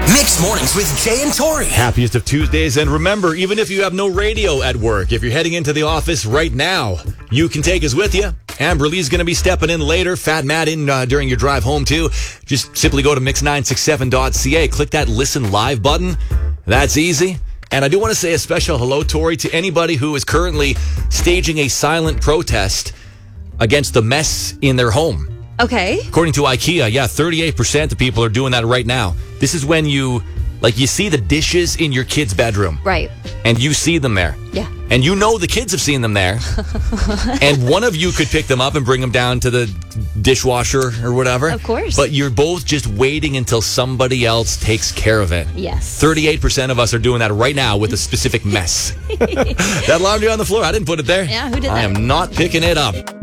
Mixed Mornings with Jay and Tori. Happiest of Tuesdays. And remember, even if you have no radio at work, if you're heading into the office right now, you can take us with you. Amber Lee's going to be stepping in later. Fat Matt in during your drive home, too. Just simply go to mix967.ca. Click that Listen Live button. That's easy. And I do want to say a special hello, Tori, to anybody who is currently staging a silent protest against the mess in their home. Okay. According to IKEA, 38% of people are doing that right now. This is when you see the dishes in your kid's bedroom. Right. And you see them there. Yeah. And you know the kids have seen them there. And one of you could pick them up and bring them down to the dishwasher or whatever. Of course. But you're both just waiting until somebody else takes care of it. Yes. 38% of us are doing that right now with a specific mess. That laundry on the floor, I didn't put it there. Yeah, who did that? I am not picking it up.